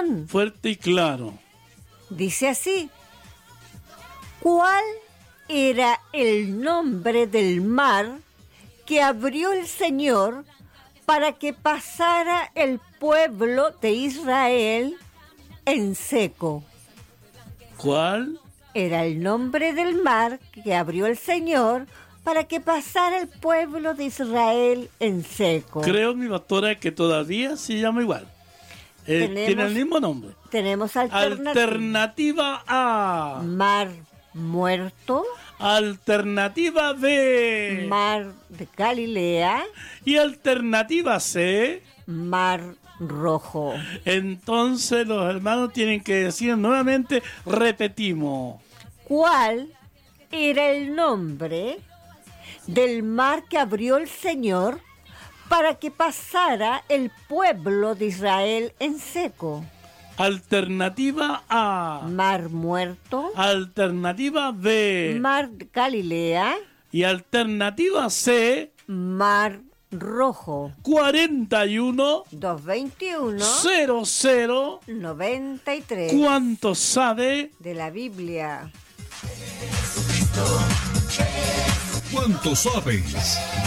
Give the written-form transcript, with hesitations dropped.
atención. Fuerte y claro. Dice así: ¿cuál era el nombre del mar que abrió el Señor para que pasara el pueblo de Israel en seco? ¿Cuál? Era el nombre del mar que abrió el Señor para que pasara el pueblo de Israel en seco. Creo, mi pastora, que todavía se llama igual. Tiene el mismo nombre. Tenemos Alternativa A. Mar Muerto. Alternativa B. Mar de Galilea. Y alternativa C. Mar Rojo. Entonces los hermanos tienen que decir nuevamente, repetimos. ¿Cuál era el nombre del mar que abrió el Señor para que pasara el pueblo de Israel en seco? Alternativa A. Mar Muerto. Alternativa B. Mar de Galilea. Y alternativa C. Mar Rojo. 41 221 00 93. ¿Cuánto sabe de la Biblia? ¿Cuánto sabes?